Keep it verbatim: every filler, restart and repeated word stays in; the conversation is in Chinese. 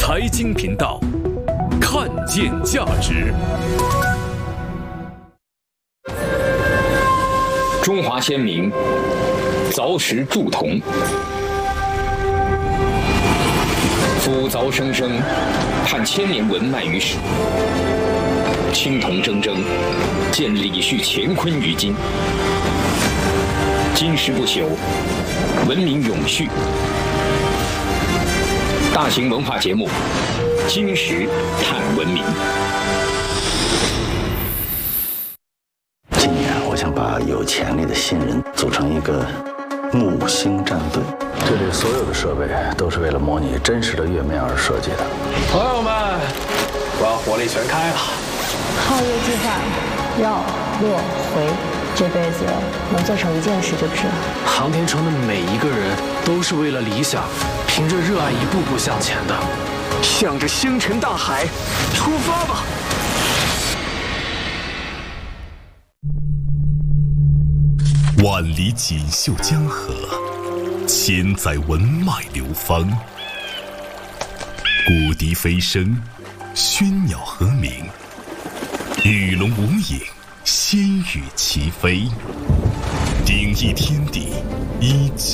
财经频道，看见价值。 中华先民凿石铸铜，夫凿生生，探千年文脉于史。青铜铮铮，见李旭乾坤于今。金石不朽，文明永续。大型文化节目《金石探文明》。 今年我想把有潜力的新人组成一个木星战队，这里所有的设备都是为了模拟真实的月面而设计的。 朋友们，我要火力全开了！ 皓月计划，绕落回，这辈子能做成一件事就值了。 航天城的每一个人都是为了理想，凭着热爱一步步向前的。向着星辰大海出发吧！ 万里锦绣江河，千载文脉流芳。古笛飞声，喧鸟和鸣，与龙无影，仙羽齐飞。鼎翼天地，一